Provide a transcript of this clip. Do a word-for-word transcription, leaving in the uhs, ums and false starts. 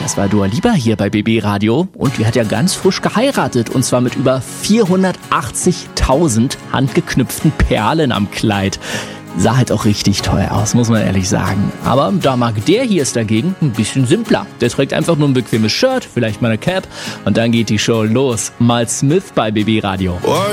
das war Dua Lipa hier bei B B Radio. Und die hat ja ganz frisch geheiratet. Und zwar mit über vierhundertachtzigtausend handgeknüpften Perlen am Kleid. Sah halt auch richtig teuer aus, muss man ehrlich sagen. Aber da mag der hier es dagegen ein bisschen simpler. Der trägt einfach nur ein bequemes Shirt, vielleicht mal eine Cap. Und dann geht die Show los. Mal Smith bei B B Radio.